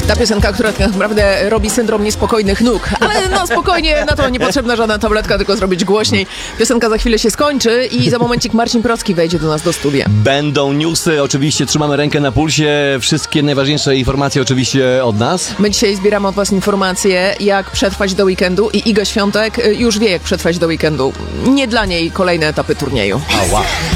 Ta piosenka, która tak naprawdę robi syndrom niespokojnych nóg. Ale no spokojnie, na to niepotrzebna żadna tabletka, tylko zrobić głośniej. Piosenka za chwilę się skończy i za momencik Marcin Procki wejdzie do nas do studia. Będą newsy, oczywiście trzymamy rękę na pulsie. Wszystkie najważniejsze informacje oczywiście od nas. My dzisiaj zbieramy od was informacje, jak przetrwać do weekendu i Iga Świątek już wie, jak przetrwać do weekendu. Nie dla niej kolejne etapy turnieju. Ała.